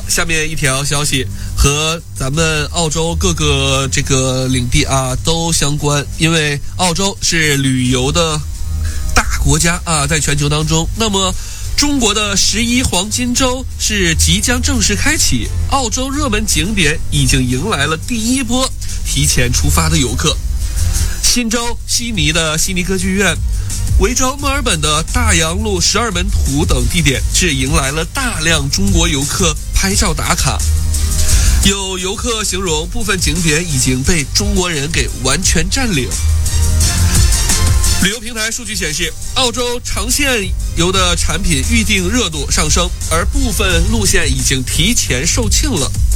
下面一条消息和咱们澳洲各个这个领地都相关，因为澳洲是旅游的大国家在全球当中。那么中国的11黄金周是即将正式开启，澳洲热门景点已经迎来了第一波提前出发的游客。新州、悉尼的悉尼歌剧院、维州、墨尔本的大洋路、十二门徒等地点是迎来了大量中国游客拍照打卡。有游客形容部分景点已经被中国人给完全占领。旅游平台数据显示，澳洲长线游的产品预订热度上升，而部分路线已经提前售罄了。